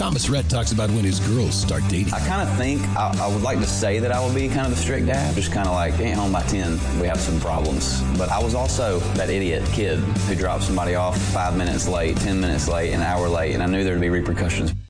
Thomas Rhett talks about when his girls start dating. I kind of think I would like to say that I would be kind of the strict dad. Just kind of like, ain't home by 10, we have some problems. But I was also that idiot kid who dropped somebody off 5 minutes late, 10 minutes late, an hour late, and I knew there would be repercussions.